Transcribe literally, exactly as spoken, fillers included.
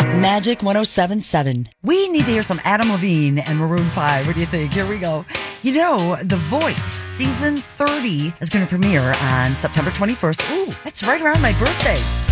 Magic one oh seven point seven. We need to hear some Adam Levine and Maroon five. What do you think? Here we go. You know, The Voice Season thirty is going to premiere on September twenty-first. Ooh, that's right around my birthday.